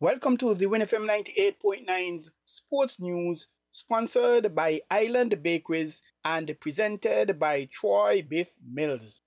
Welcome to the WinFM 98.9's Sports News, sponsored by Island Bakeries and presented by Troy Biff Mills.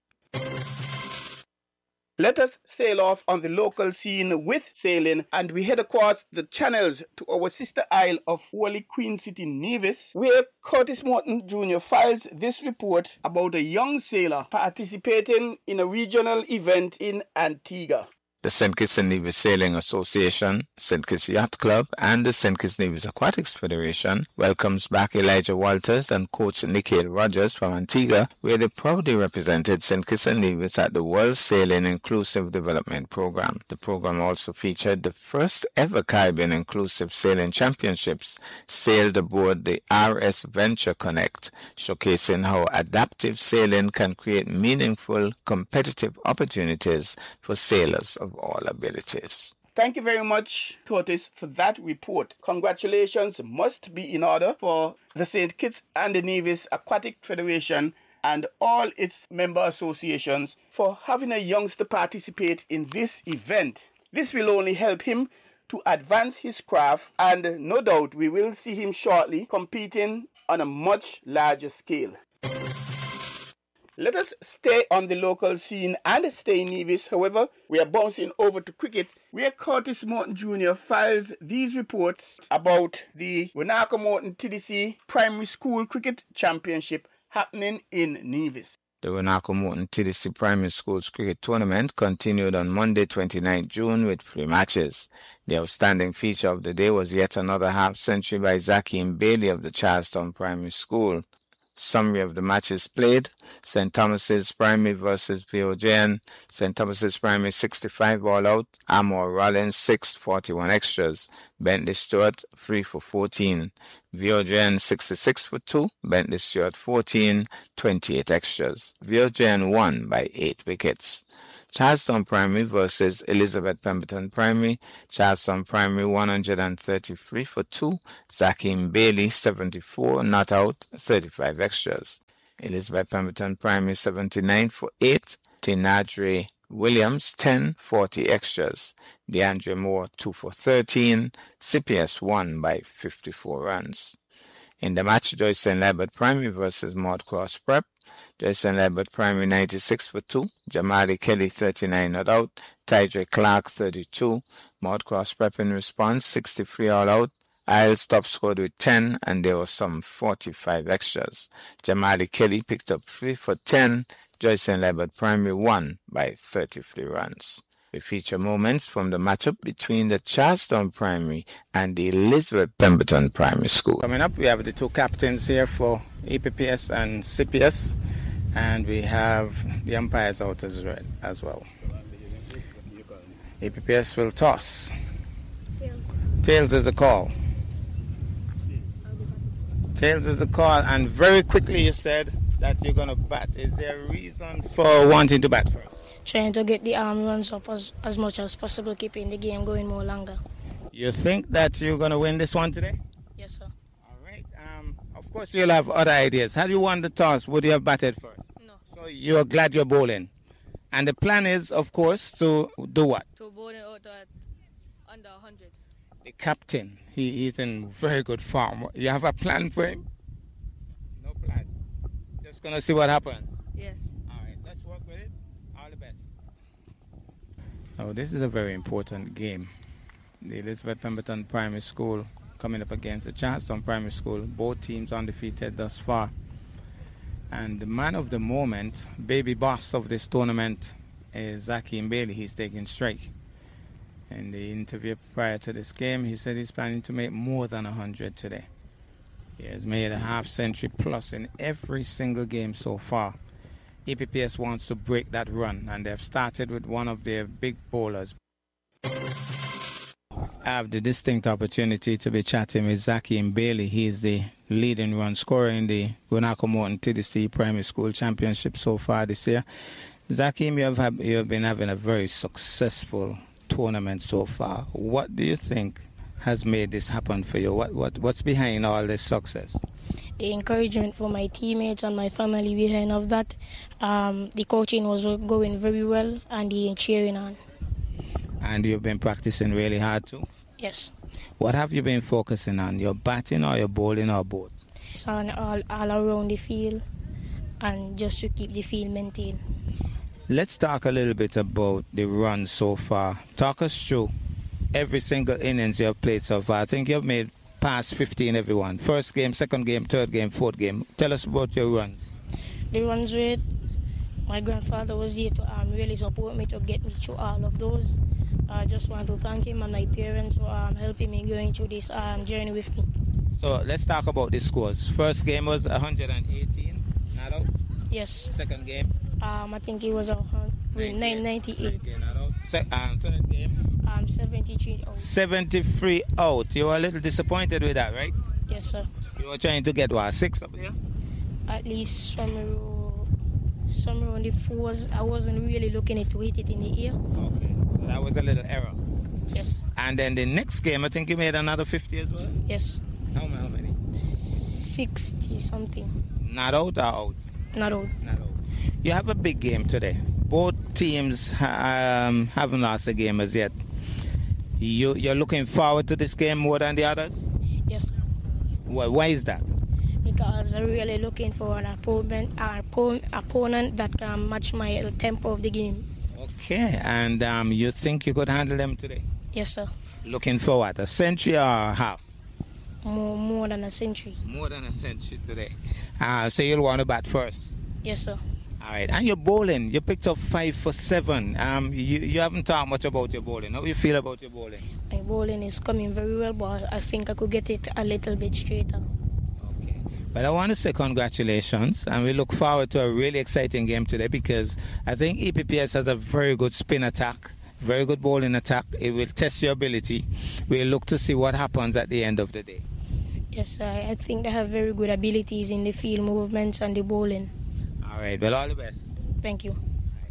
Let us sail off on the local scene with sailing, and we head across the channels to our sister isle of Holy Queen City, Nevis, where Curtis Morton Jr. files this report about a young sailor participating in a regional event in Antigua. The St. Kitts and Nevis Sailing Association, St. Kitts Yacht Club, and the St. Kitts Nevis Aquatics Federation welcomes back Elijah Walters and coach Nikhil Rogers from Antigua, where they proudly represented St. Kitts and Nevis at the World Sailing Inclusive Development Program. The program also featured the first ever Caribbean Inclusive Sailing Championships sailed aboard the RS Venture Connect, showcasing how adaptive sailing can create meaningful competitive opportunities for sailors of all abilities. Thank you very much, Curtis, for that report. Congratulations must be in order for the St. Kitts and Nevis Aquatic Federation and all its member associations for having a youngster participate in this event. This will only help him to advance his craft, and no doubt we will see him shortly competing on a much larger scale. Let us stay on the local scene and stay in Nevis. However, we are bouncing over to cricket, where Curtis Morton Jr. files these reports about the Wanaka Morton TDC Primary School Cricket Championship happening in Nevis. The Wanaka Morton TDC Primary Schools Cricket Tournament continued on Monday, 29 June with 3 matches. The outstanding feature of the day was yet another half-century by Zakeem Bailey of the Charlestown Primary School. Summary of the matches played: St. Thomas's Primary versus VOJN. St. Thomas's Primary 65 all out, Amor Rollins 6, 41 extras, Bentley Stewart 3 for 14, VOJN 66 for 2, Bentley Stewart 14, 28 extras. VOJN won by 8 wickets. Charlestown Primary versus Elizabeth Pemberton Primary. Charlestown Primary 133 for 2. Zakeem Bailey 74, not out, 35 extras. Elizabeth Pemberton Primary 79 for 8. Tinadre Williams 10, 40 extras. DeAndre Moore 2 for 13. CPS won by 54 runs. In the match, Joyce and Labert Primary versus Maud Cross Prep. Joyce and Labert Primary 96 for 2. Jamali Kelly 39 not out. Tydre Clark 32. Maud Cross Prep in response 63 all out. Isles top scored with 10, and there were some 45 extras. Jamali Kelly picked up 3 for 10. Joyce and Labert Primary won by 33 runs. We feature moments from the matchup between the Charlestown Primary and the Elizabeth Pemberton Primary School. Coming up, we have the two captains here for APPS and CPS, and we have the umpires out as well. APPS will toss. Tails is a call. Tails is a call, and very quickly you said that you're going to bat. Is there a reason for wanting to bat first? Trying to get the runs up as much as possible, keeping the game going more longer. You think that you're going to win this one today? Yes, sir. All right. Of course, you'll have other ideas. Had you won the toss, would you have batted first? No. So you're glad you're bowling. And the plan is, of course, to do what? To bowl it out at under 100. The captain, he's in very good form. You have a plan for him? No plan. Just going to see what happens? Yes. All right. Let's work with it. All the best. Oh, this is a very important game. The Elizabeth Pemberton Primary School coming up against the Charlestown Primary School. Both teams undefeated thus far. And the man of the moment, baby boss of this tournament, is Zakeem Bailey. He's taking strike. In the interview prior to this game, he said he's planning to make more than 100 today. He has made a half-century plus in every single game so far. APPS wants to break that run, and they've started with one of their big bowlers. I have the distinct opportunity to be chatting with Zakeem Bailey. He is the leading run scorer in the Wanaka Morton TDC Primary School Championship so far this year. Zakeem, you have been having a very successful tournament so far. What do you think has made this happen for you? What's behind all this success? The encouragement for my teammates and my family behind of that. The coaching was going very well, and the cheering on. And you've been practicing really hard too? Yes. What have you been focusing on? Your batting or your bowling or both? It's on all around the field and just to keep the field maintained. Let's talk a little bit about the run so far. Talk us through every single innings you've played so far. I think you've made past 15 everyone. First game, second game, third game, fourth game. Tell us about your runs. The runs rate, my grandfather was there to really support me to get me through all of those. I just want to thank him and my parents for helping me going through this journey with me. So let's talk about the scores. First game was 118, not out. Yes. Second game? I think it was 998. Third game? 73 out. 73 out. You were a little disappointed with that, right? Yes, sir. You were trying to get what, 6 up here? At least somewhere on the 4s. I wasn't really looking to hit it in the air. Okay, so that was a little error. Yes. And then the next game, I think you made another 50 as well? Yes. How many? 60 something. Not out or out? Not out. Not out. You have a big game today. Both teams haven't lost a game as yet. You're looking forward to this game more than the others? Yes, sir. Why is that? Because I'm really looking for an opponent that can match my tempo of the game. Okay, and you think you could handle them today? Yes, sir. Looking for what, a century or half? More than a century. More than a century today. So you'll want to bat first? Yes, sir. All right, and your bowling, you picked up 5 for 7. You haven't talked much about your bowling. How do you feel about your bowling? My bowling is coming very well, but I think I could get it a little bit straighter. Okay. But I want to say congratulations, and we look forward to a really exciting game today because I think EPPS has a very good spin attack, very good bowling attack. It will test your ability. We'll look to see what happens at the end of the day. Yes, I think they have very good abilities in the field movements and the bowling. All right, well, all the best. Thank you.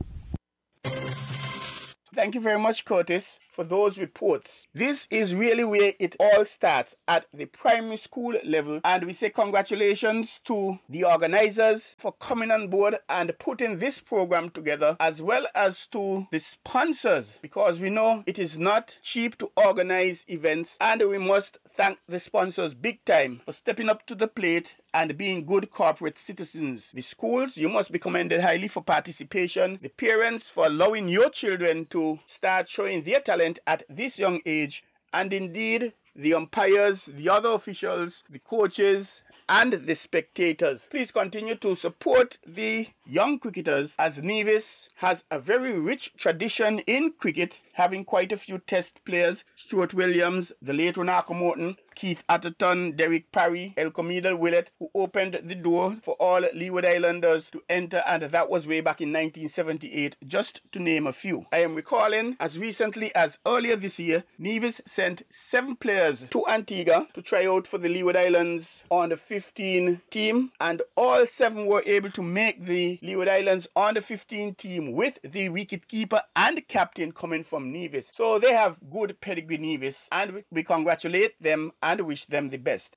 Thank you very much, Curtis, for those reports. This is really where it all starts, at the primary school level, and we say congratulations to the organizers for coming on board and putting this program together, as well as to the sponsors, because we know it is not cheap to organize events, and we must thank the sponsors big time for stepping up to the plate and being good corporate citizens. The schools, you must be commended highly for participation. The parents for allowing your children to start showing their talent at this young age. And indeed, the umpires, the other officials, the coaches, and the spectators. Please continue to support the young cricketers, as Nevis has a very rich tradition in cricket, having quite a few test players: Stuart Williams, the late Ronaldo Morton, Keith Atherton, Derek Parry, Elcomedal Willett, who opened the door for all Leeward Islanders to enter, and that was way back in 1978, just to name a few. I am recalling, as recently as earlier this year, Nevis sent 7 players to Antigua to try out for the Leeward Islands on the 15 team, and all 7 were able to make the Leeward Islands on the 15 team, with the wicketkeeper and captain coming from Nevis. So they have good pedigree, Nevis, and we congratulate them and wish them the best.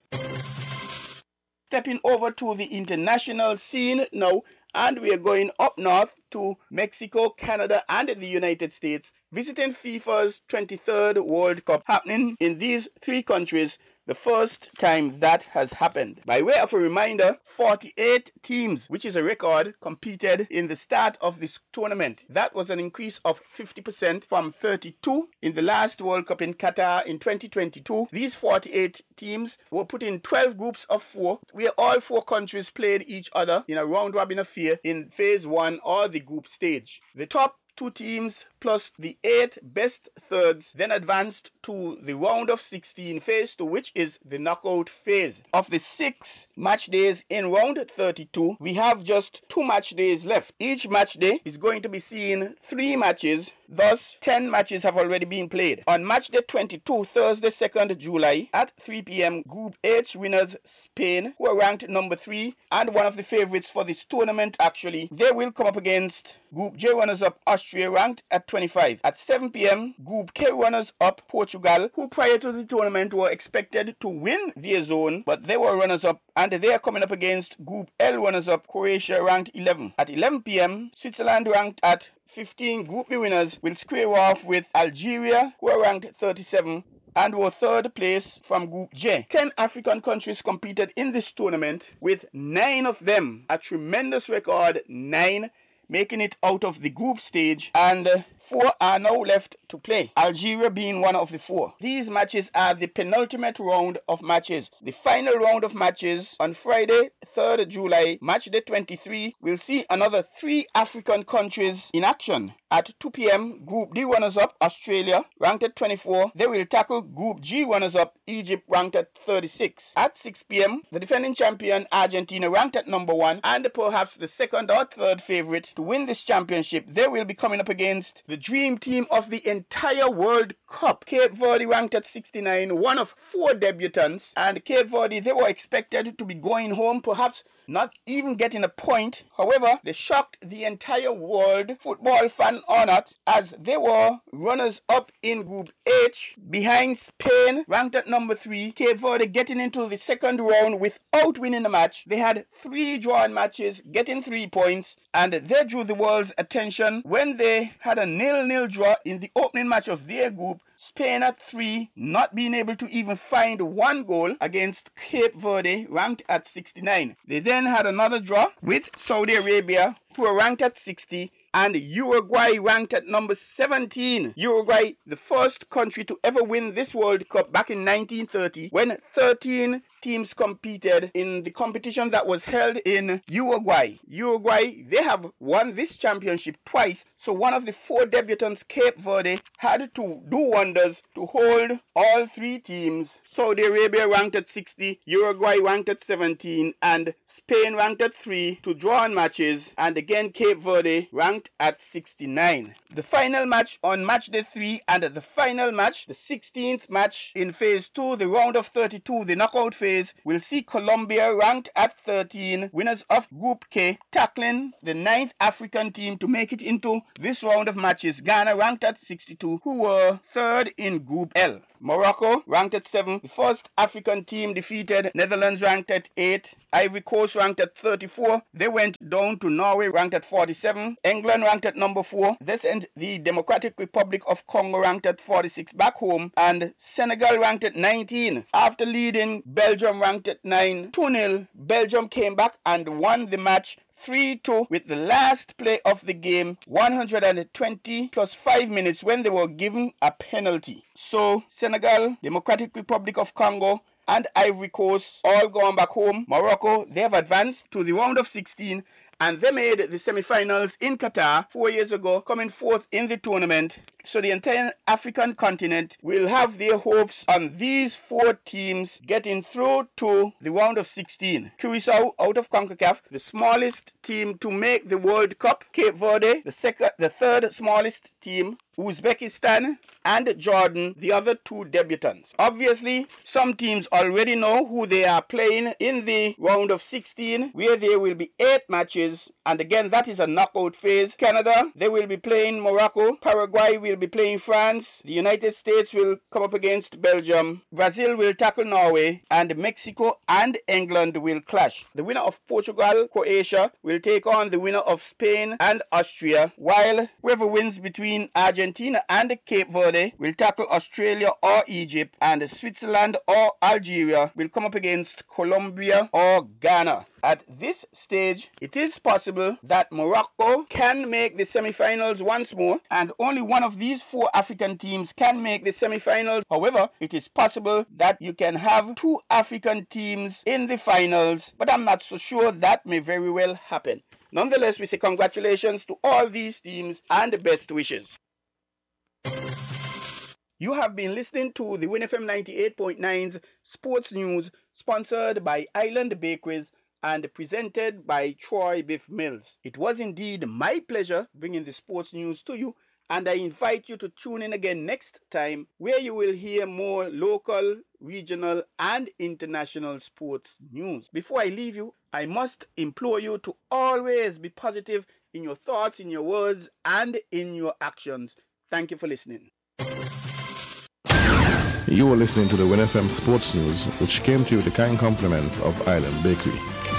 Stepping over to the international scene now, and we are going up north to Mexico, Canada, and the United States, visiting FIFA's 23rd World Cup, happening in these 3 countries. The first time that has happened. By way of a reminder, 48 teams, which is a record, competed in the start of this tournament. That was an increase of 50% from 32 in the last World Cup in Qatar in 2022. These 48 teams were put in 12 groups of 4, where all 4 countries played each other in a round-robin affair in phase 1 or the group stage. The top 2 teams plus the 8 best thirds then advanced to the round of 16 phase 2, which is the knockout phase. Of the 6 match days in round 32, we have just 2 match days left. Each match day is going to be seeing 3 matches. Thus, 10 matches have already been played. On match day 22, Thursday, 2nd July, at 3 p.m., Group H winners Spain, who are ranked number 3 and one of the favorites for this tournament actually, they will come up against Group J runners-up Austria, ranked at 25. At 7 p.m., Group K runners-up Portugal, who prior to the tournament were expected to win their zone, but they were runners-up, and they are coming up against Group L runners-up Croatia, ranked 11. At 11 p.m., Switzerland, ranked at 15, Group B winners will square off with Algeria, who are ranked 37, and were third place from Group J. 10 African countries competed in this tournament, with 9 of them a tremendous record, 9 making it out of the group stage, and 4 are now left to play, Algeria being one of the 4. These matches are the penultimate round of matches. The final round of matches on Friday, 3rd July, match day 23, will see another 3 African countries in action. At 2 p.m., Group D runners-up, Australia, ranked at 24. They will tackle Group G runners-up, Egypt, ranked at 36. At 6 p.m., the defending champion, Argentina, ranked at number 1, and perhaps the second or third favorite to win this championship. They will be coming up against the dream team of the entire World Cup. Cape Verde ranked at 69, one of 4 debutants, and Cape Verde, they were expected to be going home, perhaps not even getting a point. However, they shocked the entire world, football fan or not, as they were runners-up in Group H behind Spain, ranked at number 3. Cape Verde getting into the second round without winning the match. They had 3 drawn matches, getting 3 points, and they drew the world's attention when they had a 0-0 draw in the opening match of their group. Spain at 3, not being able to even find 1 goal against Cape Verde, ranked at 69. They then had another draw with Saudi Arabia, who were ranked at 60, and Uruguay ranked at number 17. Uruguay, the first country to ever win this World Cup back in 1930, when 13 teams competed in the competition that was held in Uruguay. Uruguay, they have won this championship twice, so one of the 4 debutants, Cape Verde, had to do wonders to hold all 3 teams. Saudi Arabia ranked at 60, Uruguay ranked at 17, and Spain ranked at 3 to draw on matches, and again Cape Verde ranked at 69. The final match on match day 3 and the final match, the 16th match in phase 2, the round of 32, the knockout phase, will see Colombia ranked at 13, winners of Group K, tackling the 9th African team to make it into this round of matches, Ghana ranked at 62, who were 3rd in Group L. Morocco ranked at 7, the first African team defeated. Netherlands ranked at 8, Ivory Coast ranked at 34, they went down to Norway ranked at 47, England ranked at number 4, this and the Democratic Republic of Congo ranked at 46 back home, and Senegal ranked at 19. After leading, Belgium ranked at 9, 2-0, Belgium came back and won the match 3-2 with the last play of the game, 120 plus 5 minutes, when they were given a penalty. So Senegal, Democratic Republic of Congo, and Ivory Coast all gone back home. Morocco, they have advanced to the round of 16, and they made the semi-finals in Qatar 4 years ago, coming 4th in the tournament. So the entire African continent will have their hopes on these 4 teams getting through to the round of 16. Curacao out of CONCACAF, the smallest team to make the World Cup. Cape Verde, the 3rd smallest team. Uzbekistan and Jordan, the other 2 debutants. Obviously, some teams already know who they are playing in the round of 16, where there will be 8 matches, and again that is a knockout phase. Canada, they will be playing Morocco. Paraguay will be playing France. The United States will come up against Belgium. Brazil will tackle Norway, and Mexico and England will clash. The winner of Portugal, Croatia, will take on the winner of Spain and Austria, while whoever wins between Argentina and Cape Verde will tackle Australia or Egypt, and Switzerland or Algeria will come up against Colombia or Ghana. At this stage, it is possible that Morocco can make the semi-finals once more, and only one of these 4 African teams can make the semi-finals. However, it is possible that you can have 2 African teams in the finals, but I'm not so sure. That may very well happen. Nonetheless, we say congratulations to all these teams and best wishes. You have been listening to the WinFM 98.9's Sports News, sponsored by Island Bakeries and presented by Troy Biff Mills. It was indeed my pleasure bringing the sports news to you, and I invite you to tune in again next time, where you will hear more local, regional, and international sports news. Before I leave you, I must implore you to always be positive in your thoughts, in your words, and in your actions. Thank you for listening. You are listening to the WinFM Sports News, which came to you with the kind compliments of Island Bakery.